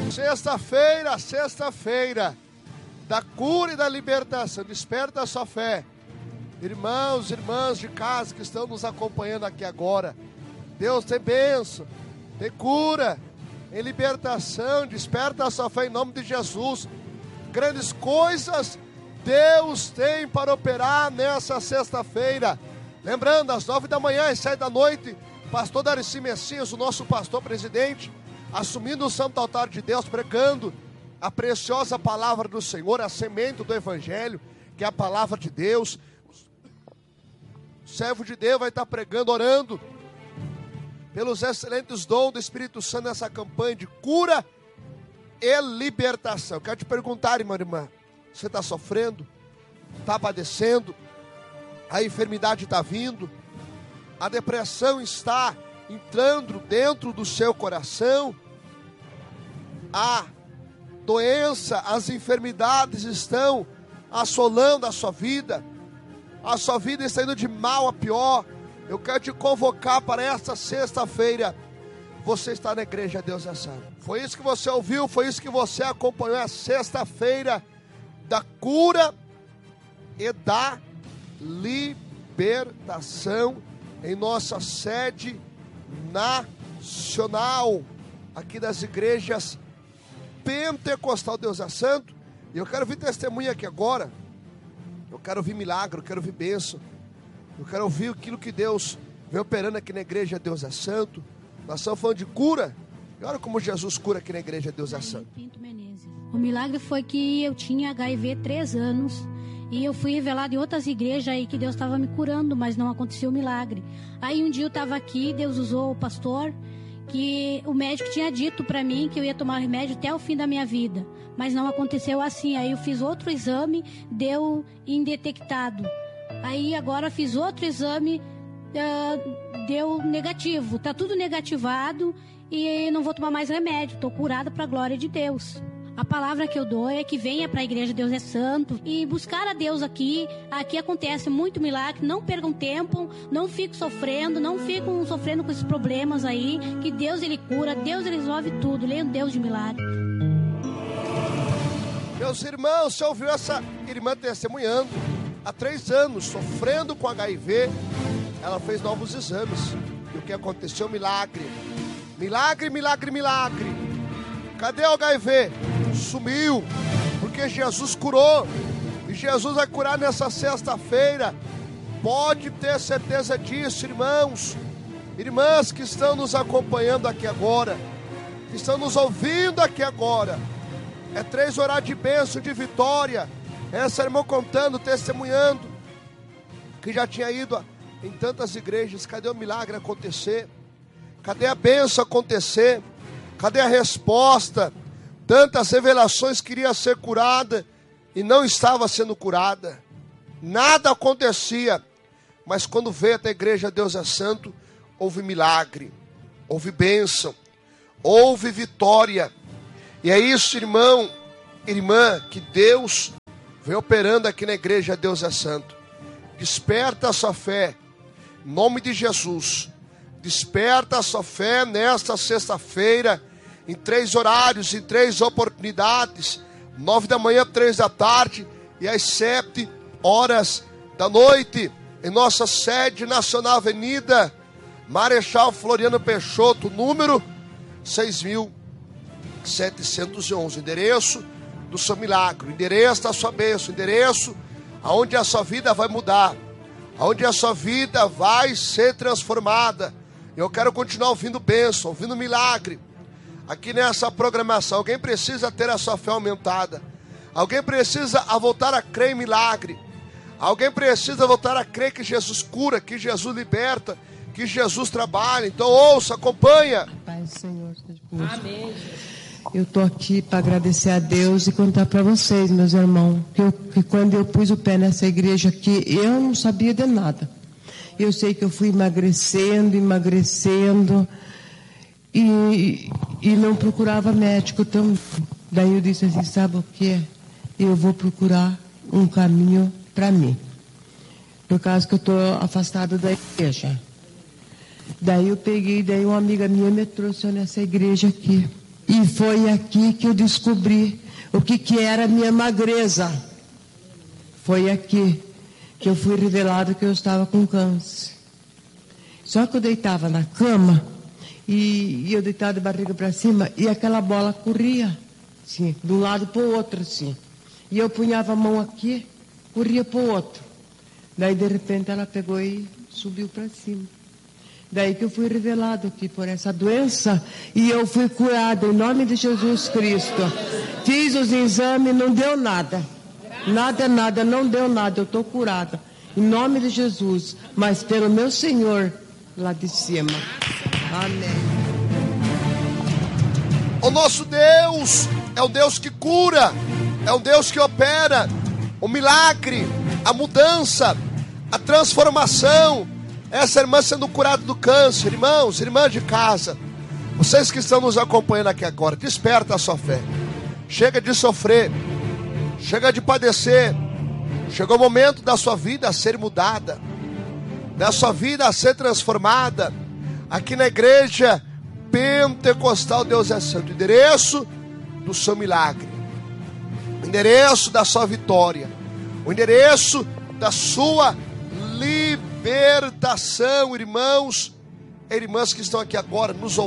Sexta-feira da cura e da libertação. Desperta a sua fé. Irmãos e irmãs de casa que estão nos acompanhando aqui agora. Deus tem bênção, tem cura, tem libertação. Desperta a sua fé em nome de Jesus. Grandes coisas Deus tem para operar nessa sexta-feira. Lembrando, às 9 da manhã e 7 da noite, pastor Darcy Messias, o nosso pastor presidente, assumindo o santo altar de Deus, pregando a preciosa palavra do Senhor, a semente do Evangelho, que é a palavra de Deus. O servo de Deus vai estar pregando, orando pelos excelentes dons do Espírito Santo nessa campanha de cura e libertação. Quero te perguntar, irmã, você está sofrendo? Está padecendo? A enfermidade está vindo? A depressão está entrando dentro do seu coração? A doença, as enfermidades estão assolando a sua vida. A sua vida está indo de mal a pior. Eu quero te convocar para esta sexta-feira. Você está na igreja, Deus é Santo. Foi isso que você ouviu, foi isso que você acompanhou. É a sexta-feira da cura e da libertação em nossa sede nacional, aqui das igrejas Pentecostal Deus é Santo. E eu quero ouvir testemunha aqui agora. Eu quero ouvir milagre, eu quero ouvir bênção. Eu quero ouvir aquilo que Deus vem operando aqui na igreja Deus é Santo. Nós estamos falando de cura. E olha como Jesus cura aqui na igreja Deus é Santo. O milagre foi que eu tinha HIV 3 anos. E eu fui revelado em outras igrejas aí que Deus estava me curando, mas não aconteceu o milagre. Aí um dia eu estava aqui, Deus usou o pastor, que o médico tinha dito para mim que eu ia tomar remédio até o fim da minha vida. Mas não aconteceu assim. Aí eu fiz outro exame, deu indetectado. Aí agora fiz outro exame, deu negativo. Está tudo negativado e não vou tomar mais remédio. Estou curada para a glória de Deus. A palavra que eu dou é que venha para a igreja Deus é Santo e buscar a Deus aqui. Aqui acontece muito milagre. Não percam tempo, não fiquem sofrendo, não ficam sofrendo com esses problemas aí. Que Deus ele cura, Deus ele resolve tudo. Ele é um Deus de milagre. Meus irmãos, você ouviu essa irmã testemunhando? Há 3 anos, sofrendo com HIV, ela fez novos exames. E o que aconteceu? Milagre. Milagre, milagre, milagre. Cadê o HIV? Sumiu, porque Jesus curou. E Jesus vai curar nessa sexta-feira. Pode ter certeza disso, irmãos. Irmãs que estão nos acompanhando aqui agora, que estão nos ouvindo aqui agora. É 3 horas de bênção, de vitória. Essa irmã contando, testemunhando, que já tinha ido em tantas igrejas. Cadê o milagre acontecer? Cadê a bênção acontecer? Cadê a resposta? Tantas revelações, queria ser curada e não estava sendo curada. Nada acontecia. Mas quando veio até a igreja Deus é Santo, houve milagre, houve bênção, houve vitória. E é isso, irmão, irmã, que Deus vem operando aqui na igreja Deus é Santo. Desperta a sua fé, em nome de Jesus. Desperta a sua fé nesta sexta-feira, em 3 horários, em 3 oportunidades, 9 da manhã, 3 da tarde e às 7 horas da noite, em nossa sede nacional, Avenida Marechal Floriano Peixoto, número 6.711, endereço do seu milagre, endereço da sua bênção, endereço aonde a sua vida vai mudar, aonde a sua vida vai ser transformada. Eu quero continuar ouvindo bênção, ouvindo milagre. Aqui nessa programação, alguém precisa ter a sua fé aumentada. Alguém precisa voltar a crer em milagre. Alguém precisa voltar a crer que Jesus cura, que Jesus liberta, que Jesus trabalha. Então ouça, acompanha. Pai do Senhor, amém. Eu estou aqui para agradecer a Deus e contar para vocês, meus irmãos, que quando eu pus o pé nessa igreja aqui, eu não sabia de nada. Eu sei que eu fui emagrecendo e não procurava médico também. Daí eu disse assim, sabe o que? Eu vou procurar um caminho para mim, por causa que eu estou afastada da igreja. Daí eu peguei, daí uma amiga minha me trouxe nessa igreja aqui. E foi aqui que eu descobri o que era a minha magreza. Foi aqui que eu fui revelado que eu estava com câncer. Só que eu deitava na cama e eu deitava de barriga para cima e aquela bola corria, assim, de um lado para o outro, assim. E eu punhava a mão aqui, corria para o outro. Daí, de repente, ela pegou e subiu para cima. Daí que eu fui revelado aqui por essa doença e eu fui curado em nome de Jesus Cristo. Fiz os exames, não deu nada. Nada, não deu nada. Eu estou curada em nome de Jesus, mas pelo meu Senhor lá de cima. Amém. O nosso Deus é um Deus que cura, é um Deus que opera o milagre, a mudança, a transformação. Essa irmã sendo curada do câncer. Irmãos, irmãs de casa, vocês que estão nos acompanhando aqui agora, desperta a sua fé. Chega de sofrer, chega de padecer. Chegou o momento da sua vida a ser mudada, da sua vida a ser transformada. Aqui na igreja pentecostal Deus é Santo. O endereço do seu milagre, o endereço da sua vitória, o endereço da sua libertação. Irmãos e irmãs que estão aqui agora nos ouvindo,